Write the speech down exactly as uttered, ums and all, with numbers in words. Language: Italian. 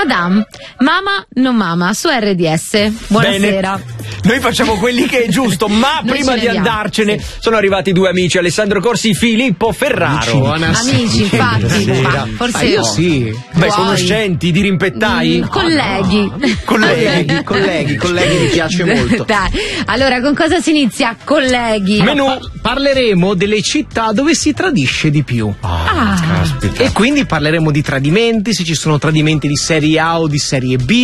Madame, Mama non Mama su R D S. Buonasera. Bene. Noi facciamo quelli che è giusto, ma Noi prima ce di ne andiamo, andarcene sì. sono arrivati due amici, Alessandro Corsi, Filippo Ferraro. Amici, infatti, ma forse ah, io sì. Beh, Vuoi? conoscenti, dirimpettai? Mm, colleghi. Colleghi, colleghi, colleghi, mi piace molto. Dai, allora con cosa si inizia? Colleghi. Menù. Pa- parleremo delle città dove si tradisce di più. Ah, caspita. E quindi parleremo di tradimenti, se ci sono tradimenti di serie A o di serie B.